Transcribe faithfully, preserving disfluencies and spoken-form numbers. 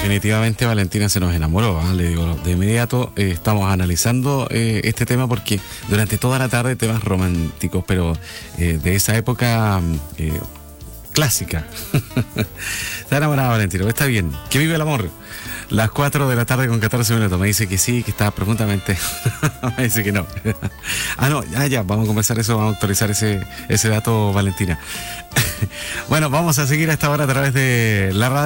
Definitivamente Valentina se nos enamoró, ¿eh? Le digo, de inmediato eh, estamos analizando eh, este tema porque durante toda la tarde temas románticos, pero eh, de esa época eh, clásica. Está enamorada Valentina, está bien, que vive el amor. Las cuatro de la tarde con catorce minutos, me dice que sí, que está profundamente, me dice que no. Ah, no, ah, ya, vamos a conversar eso, vamos a actualizar ese, ese dato, Valentina. Bueno, vamos a seguir a esta hora a través de la radio.